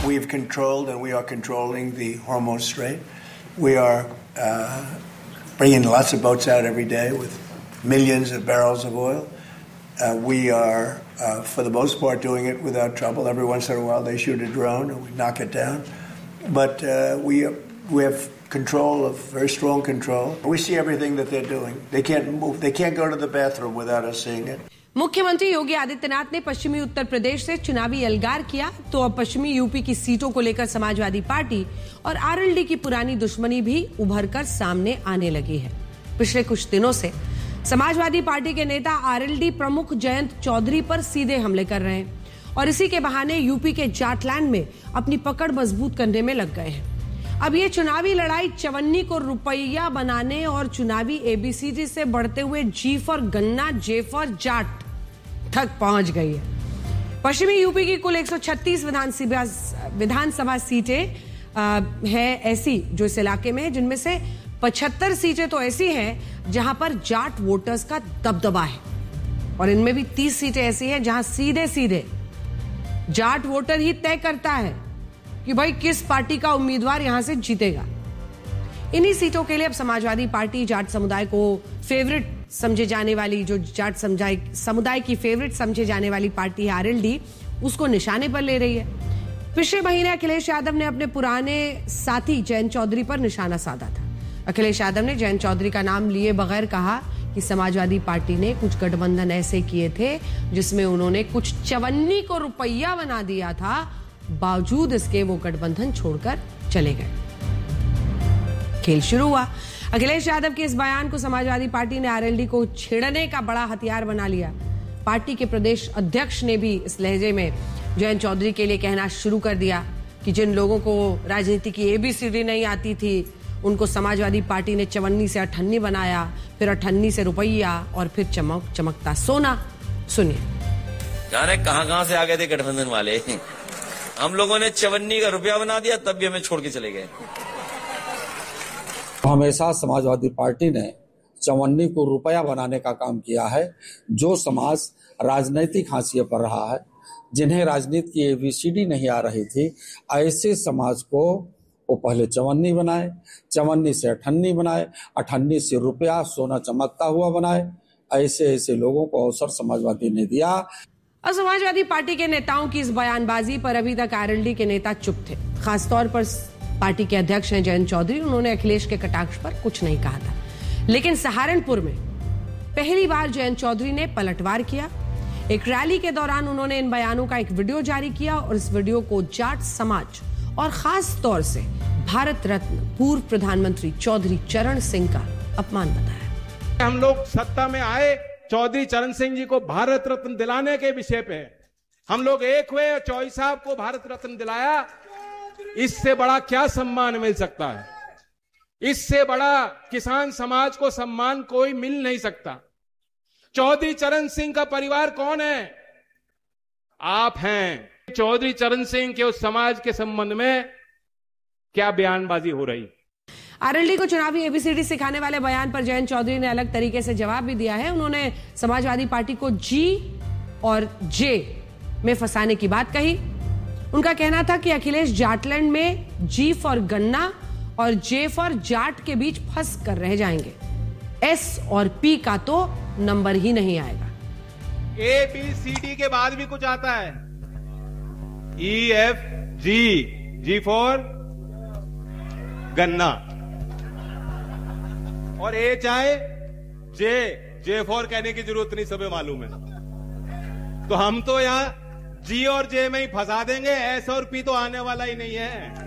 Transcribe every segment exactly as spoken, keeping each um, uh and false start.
we've controlled and we are controlling the Hormuz Strait. We are uh, bringing lots of boats out every day with millions of barrels of oil. Uh, we are, uh, for the most part, doing it without trouble. Every once in a while, they shoot a drone and we knock it down. But uh, we we have control of very strong control. We see everything that they're doing. They can't move. They can't go to the bathroom without us seeing it. मुख्यमंत्री योगी आदित्यनाथ ने पश्चिमी उत्तर प्रदेश से चुनावी अलगार किया, तो अब पश्चिमी UP की सीटों को लेकर समाजवादी पार्टी और आरएलडी की पुरानी दुश्मनी भी उभरकर सामने आने लगी है। पिछले कुछ दिनों से समाजवादी पार्टी के नेता आरएलडी प्रमुख जयंत चौधरी पर सीधे हमले कर रहे हैं और इसी के बहाने यूपी के जाटलैंड में अपनी पकड़ मजबूत करने में लग गए हैं। अब ये चुनावी लड़ाई चवन्नी को रुपया बनाने और चुनावी एबीसीडी से बढ़ते हुए जी फॉर गन्ना, जे फॉर जाट तक पहुंच गई है। पश्चिमी यूपी की कुल एक सौ छत्तीस विधानसभा विधानसभा सीटें हैं ऐसी जो इस इलाके में है, जिनमें से पचहत्तर सीटें तो ऐसी हैं जहां पर जाट वोटर्स का दबदबा है और इनमें भी तीस सीटें ऐसी हैं जहां सीधे सीधे जाट वोटर ही तय करता है कि भाई किस पार्टी का उम्मीदवार यहां से जीतेगा। इन्हीं सीटों के लिए अब समाजवादी पार्टी जाट समुदाय को फेवरेट समझे जाने वाली, जो जाट समुदाय समुदाय की फेवरेट समझे जाने वाली पार्टी है आरएलडी, उसको निशाने पर ले रही है। पिछले महीने अखिलेश यादव ने अपने पुराने साथी जयंत चौधरी पर निशाना साधा था। अखिलेश यादव ने जयंत चौधरी का नाम लिए बगैर कहा कि समाजवादी पार्टी ने कुछ गठबंधन ऐसे किए थे जिसमें उन्होंने कुछ चवन्नी को रुपया बना दिया था, बावजूद इसके वो गठबंधन छोड़कर चले गए। खेल शुरू हुआ। अखिलेश यादव के इस बयान को समाजवादी पार्टी ने आरएलडी को छेड़ने का बड़ा हथियार बना लिया। पार्टी के प्रदेश अध्यक्ष ने भी इस लहजे में जयंत चौधरी के लिए कहना शुरू कर दिया कि जिन लोगों को राजनीति की एबीसीडी नहीं आती थी उनको समाजवादी पार्टी ने चवन्नी से अठन्नी बनाया, फिर अठन्नी से रुपया और फिर चमक चमकता सोना। सुनिए। जाने कहां कहां से आ गए थे गठबंधन वाले। हम लोगों ने चवन्नी का रुपया बना दिया, तब भी हमें छोड़ के चले गए। हमेशा समाजवादी पार्टी ने चवन्नी को रुपया बनाने का काम किया है। जो समाज राजनीतिक हाशिए पर रहा है, जिन्हें राजनीति की एबीसीडी नहीं आ रही थी, ऐसे समाज को वो पहले चवन्नी बनाए, चवन्नी से अठन्नी बनाए, अठन्नी से रुपया सोना चमकता हुआ बनाए। ऐसे ऐसे लोगों को अवसर समाजवादी ने दिया। और समाजवादी पार्टी के नेताओं की इस बयानबाजी पर अभी तक आरएलडी के नेता चुप थे। खासतौर पर पार्टी के अध्यक्ष हैं जयंत चौधरी, उन्होंने अखिलेश के कटाक्ष पर कुछ नहीं कहा था। लेकिन सहारनपुर में पहली बार जयंत चौधरी ने पलटवार किया। एक रैली के दौरान उन्होंने इन बयानों का एक वीडियो जारी किया और इस वीडियो को जाट समाज और खास तौर से भारत रत्न पूर्व प्रधानमंत्री चौधरी चरण सिंह का अपमान बताया। हम लोग सत्ता में आए चौधरी चरण सिंह जी को भारत रत्न दिलाने के विषय पे हम लोग एक हुए और चौधरी साहब को भारत रत्न दिलाया। इससे बड़ा क्या सम्मान मिल सकता है? इससे बड़ा किसान समाज को सम्मान कोई मिल नहीं सकता। चौधरी चरण सिंह का परिवार कौन है? आप हैं। चौधरी चरण सिंह के उस समाज के संबंध में क्या बयानबाजी हो रही? आरएलडी को चुनावी एबीसीडी सिखाने वाले बयान पर जयंत चौधरी ने अलग तरीके से जवाब भी दिया है। उन्होंने समाजवादी पार्टी को जी और जे में फंसाने की बात कही। उनका कहना था कि अखिलेश जाटलैंड में जी फॉर गन्ना और जे फॉर जाट के बीच फंस कर रह जाएंगे। एस और पी का तो नंबर ही नहीं आएगा। ए बी सी डी के बाद भी कुछ आता है। E F G, ji for गन्ना और ए चाहे जे, जे फॉर कहने की जरूरत नहीं, सबे मालूम है। तो हम तो यहां जी और जे में ही फंसा देंगे, एस और पी तो आने वाला ही नहीं है।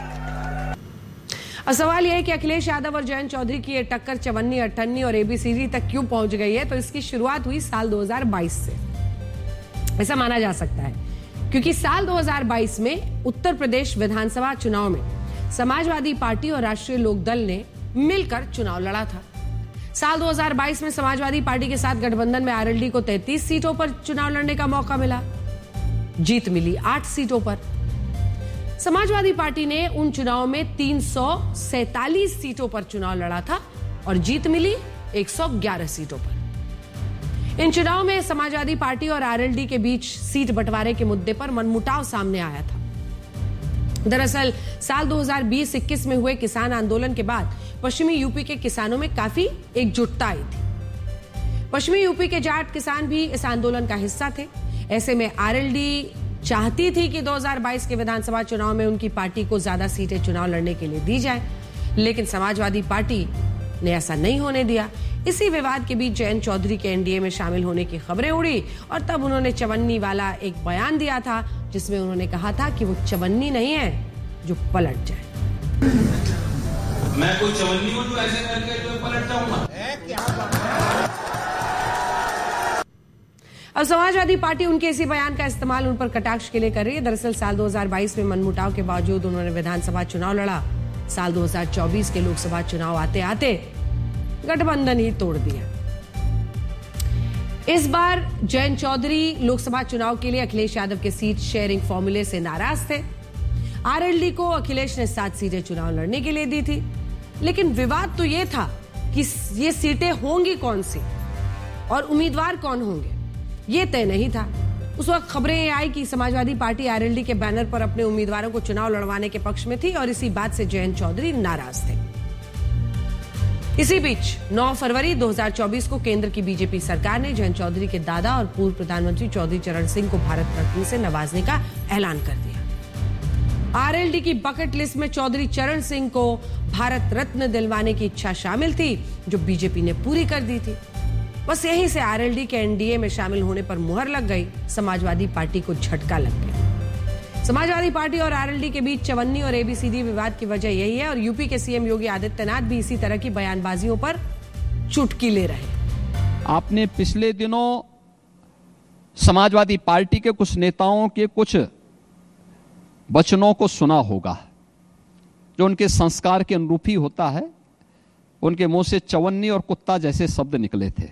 और सवाल यह है कि अखिलेश यादव और जयंत चौधरी की ये टक्कर चवन्नी, अठन्नी और एबीसीडी तक क्यों पहुंच गई है? तो इसकी शुरुआत हुई साल दो हज़ार बाईस से, ऐसा माना जा सकता है, क्योंकि साल दो हज़ार बाईस में उत्तर प्रदेश विधानसभा चुनाव में समाजवादी पार्टी और राष्ट्रीय लोकदल ने मिलकर चुनाव लड़ा था। साल दो हज़ार बाईस में समाजवादी पार्टी के साथ गठबंधन में आरएलडी को तैंतीस सीटों पर चुनाव लड़ने का मौका मिला। जीत मिली आठ सीटों पर। समाजवादी पार्टी ने उन चुनावों में तीन सौ सैतालीस सीटों पर चुनाव लड़ा था और जीत मिली एक सौ ग्यारह सीटों पर। इन चुनाव में समाजवादी पार्टी और आरएलडी के बीच सीट बंटवारे के मुद्दे पर मनमुटाव सामने आया था। दरअसल साल दो हज़ार बीस इक्कीस में हुए किसान आंदोलन के बाद पश्चिमी यूपी के किसानों में काफी एकजुटता आई थी। पश्चिमी यूपी के जाट किसान भी इस आंदोलन का हिस्सा थे। ऐसे में आरएलडी चाहती थी कि दो हज़ार बाईस के विधानसभा चुनाव में उनकी पार्टी को ज्यादा सीटें चुनाव लड़ने के लिए दी जाए, लेकिन समाजवादी पार्टी ने ऐसा नहीं होने दिया। इसी विवाद के बीच जयंत चौधरी के एनडीए में शामिल होने की खबरें उड़ी और तब उन्होंने चवन्नी वाला एक बयान दिया था, जिसमें उन्होंने कहा था कि वो चवन्नी नहीं है जो पलट जाए। मैं कोई चवन्नी हूं जो ऐसे करके जो पलट जाऊंगा? अब समाजवादी पार्टी उनके इसी बयान का इस्तेमाल उन पर कटाक्ष के लिए कर रही है। दरअसल साल दो हज़ार बाईस में मनमुटाव के बावजूद उन्होंने विधानसभा चुनाव लड़ा। साल दो हज़ार चौबीस के लोकसभा चुनाव आते आते गठबंधन ही तोड़ दिया। इस बार जयंत चौधरी लोकसभा चुनाव के लिए अखिलेश यादव के सीट शेयरिंग फॉर्मूले से नाराज थे। आरएलडी को अखिलेश ने सात सीटें चुनाव लड़ने के लिए दी थी, लेकिन विवाद तो यह था कि ये सीटें होंगी कौन सी और उम्मीदवार कौन होंगे, ये तय नहीं था। उस वक्त खबरें ये आई कि समाजवादी पार्टी आरएलडी के बैनर पर अपने उम्मीदवारों को चुनाव लड़वाने के पक्ष में थी और इसी बात से जयंत चौधरी नाराज थे। इसी बीच नौ फरवरी दो हज़ार चौबीस को केंद्र की बीजेपी सरकार ने जयंत चौधरी के दादा और पूर्व प्रधानमंत्री चौधरी चरण सिंह को भारत रत्न से नवाजने का ऐलान कर दिया। आरएलडी की बकेट लिस्ट में चौधरी चरण सिंह को भारत रत्न दिलवाने की इच्छा शामिल थी, जो बीजेपी ने पूरी कर दी थी। बस यहीं से आरएलडी के एनडीए में शामिल होने पर मुहर लग गई। समाजवादी पार्टी को झटका लग गया। समाजवादी पार्टी और आरएलडी के बीच चवन्नी और एबीसीडी विवाद की वजह यही है और यूपी के सीएम योगी आदित्यनाथ भी इसी तरह की बयानबाजियों पर चुटकी ले रहे। आपने पिछले दिनों समाजवादी पार्टी के कुछ नेताओं के कुछ वचनों को सुना होगा, जो उनके संस्कार के अनुरूप ही होता है। उनके मुंह से चवन्नी और कुत्ता जैसे शब्द निकले थे।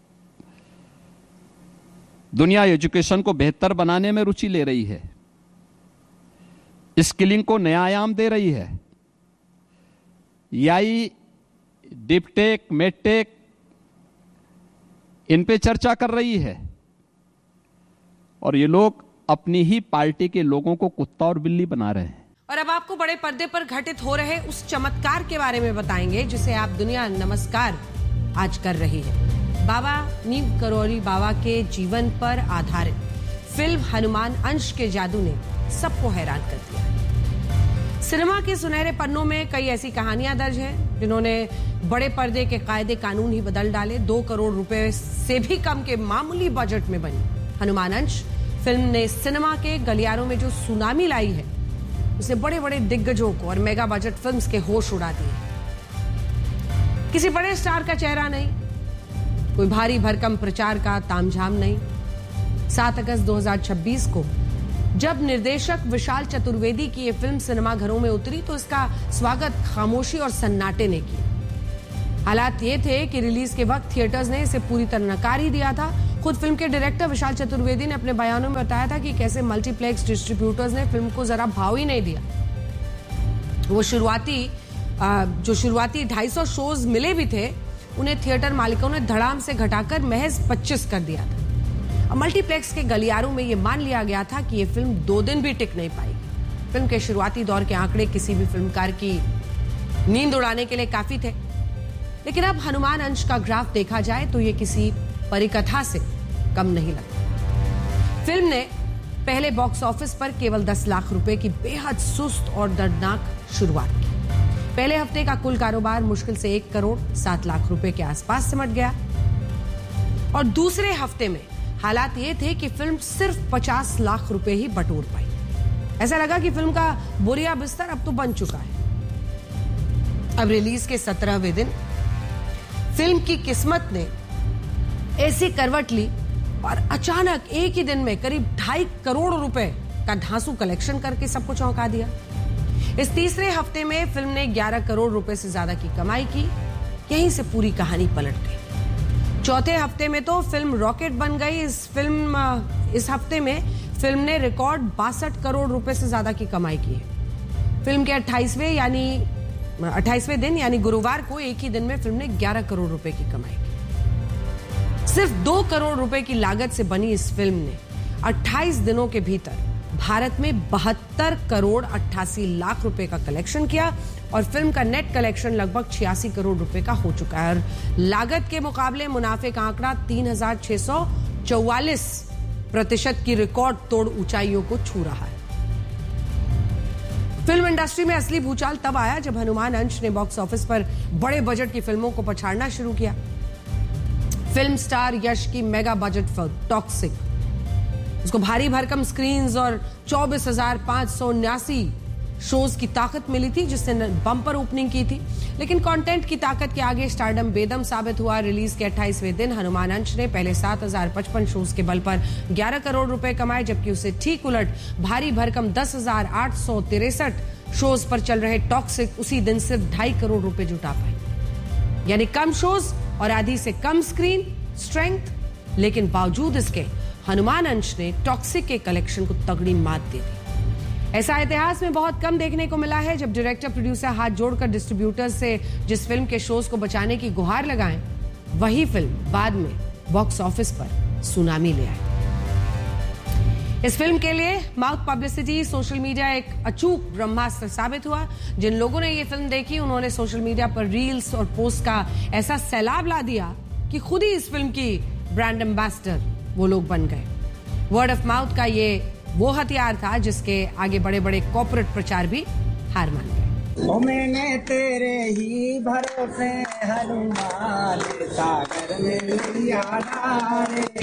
दुनिया एजुकेशन को बेहतर बनाने में रुचि ले रही है, स्किलिंग को नया आयाम दे रही है। याई, डिपटेक, मेडटेक, इन पे चर्चा कर रही है और ये लोग अपनी ही पार्टी के लोगों को कुत्ता और बिल्ली बना रहे हैं। और अब आपको बड़े पर्दे पर घटित हो रहे उस चमत्कार के बारे में बताएंगे जिसे आप दुनिया नमस्कार आज कर रही है। बाबा नीम करौरी बाबा के जीवन पर आधारित फिल्म हनुमान अंश के जादू ने सबको हैरान कर दिया। सिनेमा के सुनहरे पन्नों में कई ऐसी कहानियां दर्ज हैं जिन्होंने बड़े पर्दे के कायदे कानून ही बदल डाले। दो करोड़ रुपए से भी कम के मामूली बजट में बनी हनुमान अंश फिल्म ने सिनेमा के गलियारों में जो सुनामी लाई है, उसने बड़े बड़े दिग्गजों को और मेगा बजट फिल्म्स के होश उड़ा दिए। किसी बड़े स्टार का चेहरा नहीं, कोई भारी भरकम प्रचार का तामझाम नहीं। सात अगस्त दो हज़ार छब्बीस को जब निर्देशक विशाल चतुर्वेदी की यह फिल्म सिनेमा घरों में उतरी तो इसका स्वागत खामोशी और सन्नाटे ने किया। हालात ये थे कि रिलीज के वक्त थिएटर्स ने इसे पूरी तरह नकार ही दिया था। खुद फिल्म के डायरेक्टर विशाल चतुर्वेदी ने अपने बयानों में बताया था कि कैसे मल्टीप्लेक्स डिस्ट्रीब्यूटर्स ने फिल्म को जरा भाव ही नहीं दिया। वो शुरुआती जो शुरुआती ढाई सौ शोज मिले भी थे, उन्हें थिएटर मालिकों ने धड़ाम से घटाकर महज पच्चीस कर दिया था। अब मल्टीप्लेक्स के गलियारों में ये मान लिया गया था कि ये फिल्म दो दिन भी टिक नहीं पाएगी। फिल्म के शुरुआती दौर के आंकड़े किसी भी फिल्मकार की नींद उड़ाने के लिए काफी थे, लेकिन अब हनुमान अंश का ग्राफ देखा जाए तो ये किसी परिकथा से कम नहीं लगता। फिल्म ने पहले बॉक्स ऑफिस पर केवल दस लाख रुपए की बेहद सुस्त और दर्दनाक शुरुआत की। पहले हफ्ते का कुल कारोबार मुश्किल से एक करोड़ सात लाख रुपए के आसपास सिमट गया और दूसरे हफ्ते में हालात ये थे कि फिल्म सिर्फ पचास लाख रुपए ही बटोर पाई। ऐसा लगा कि फिल्म का बोरिया बिस्तर अब तो बन चुका है। अब रिलीज के सत्रहवें दिन फिल्म की किस्मत ने ऐसी करवट ली और अचानक एक ही दिन में करीब ढाई करोड़ रुपए का धांसू कलेक्शन करके सबको चौंका दिया। इस तीसरे हफ्ते में फिल्म ने ग्यारह करोड़ रुपए से ज्यादा की कमाई की। यहीं से पूरी कहानी पलट गई। चौथे हफ्ते में तो फिल्म रॉकेट बन गई। इस फिल्म इस हफ्ते में फिल्म ने रिकॉर्ड बासठ करोड़ रुपए से ज्यादा की कमाई की है। फिल्म के अट्ठाईसवें यानी अट्ठाईसवें दिन यानी गुरुवार को एक ही दिन में फिल्म ने ग्यारह करोड़ रुपए की कमाई की। सिर्फ दो करोड़ रुपए की लागत से बनी इस फिल्म ने अट्ठाईस दिनों के भीतर भारत में बहत्तर करोड़ अट्ठासी लाख रुपए का कलेक्शन किया और फिल्म का नेट कलेक्शन लगभग छियासी करोड़ रुपए का हो चुका है और लागत के मुकाबले मुनाफे का आंकड़ा तीन हजार छह सौ चौवालीस प्रतिशत की रिकॉर्ड तोड़ ऊंचाइयों को छू रहा है। फिल्म इंडस्ट्री में असली भूचाल तब आया जब हनुमान अंश ने बॉक्स ऑफिस पर बड़े बजट की फिल्मों को पछाड़ना शुरू किया। फिल्म स्टार यश की मेगा बजट फिल्म टॉक्सिक, उसको भारी भरकम स्क्रीन्स और चौबीस हजार पांच सौ उन्यासी शोज की ताकत मिली थी जिसने बम्पर ओपनिंग की थी, लेकिन कंटेंट की ताकत के आगे स्टारडम बेदम साबित हुआ। रिलीज के अट्ठाईसवें दिन हनुमान अंश ने पहले सात हजार पचपन शोज के बल पर ग्यारह करोड़ रुपए कमाए, जबकि उसे ठीक उलट भारी भरकम दस हजार आठ सौ तिरसठ शोज पर चल रहे टॉक्सिक उसी दिन सिर्फ ढाई करोड़ रुपए जुटा पाए। यानी कम शोज और आधी से कम स्क्रीन स्ट्रेंथ, लेकिन बावजूद इसके हनुमान अंश ने टॉक्सिक के कलेक्शन को तगड़ी मात दे दी। ऐसा इतिहास में बहुत कम देखने को मिला है जब डायरेक्टर प्रोड्यूसर हाथ जोड़कर डिस्ट्रीब्यूटर्स से जिस फिल्म के शोज को बचाने की गुहार लगाएं, वही फिल्म बाद में बॉक्स ऑफिस पर सुनामी ले आई। इस फिल्म के लिए माउथ पब्लिसिटी, सोशल मीडिया एक अचूक ब्रह्मास्त्र साबित हुआ। जिन लोगों ने ये फिल्म देखी उन्होंने सोशल मीडिया पर रील्स और पोस्ट का ऐसा सैलाब ला दिया कि खुद ही इस फिल्म की ब्रांड एम्बेसडर वो लोग बन गए। वर्ड ऑफ माउथ का ये वो हथियार था जिसके आगे बड़े बड़े कॉर्पोरेट प्रचार भी हार मान गए। ओ मैंने तेरे ही भरोसे हनुमान सागर में लिया